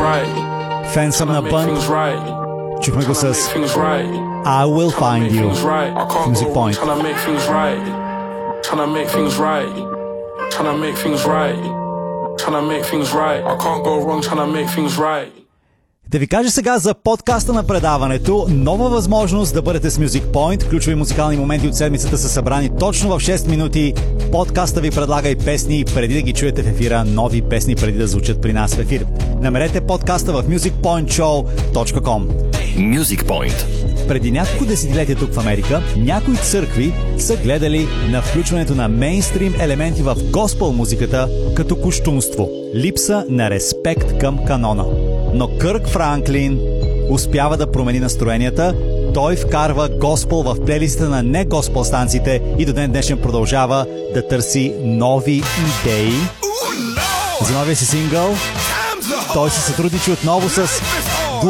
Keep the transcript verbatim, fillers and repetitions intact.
Фен съм на Бънт. Чухме го с I Will Find You в Music Point. Tryna make things right, tryna make things right, tryna make things right. I can't go wrong, tryna make things right. Да ви кажа сега за подкаста на предаването. Нова възможност да бъдете с Music Point. Ключови музикални моменти от седмицата са събрани точно в шест минути. Подкаста ви предлага и песни преди да ги чуете в ефира. Нови песни преди да звучат при нас в ефир. Намерете подкаста в мюзик пойнт шоу точка ком. Music Point. Преди няколко десетилетия тук в Америка, някои църкви са гледали на включването на мейнстрим елементи в госпел музиката като кощунство. Липса на респект към канона. Но Кърк Франклин успява да промени настроенията. Той вкарва госпел в плейлиста на не госпел станциите и до ден днешен продължава да търси нови идеи. За новия си сингъл той се сътрудничи отново с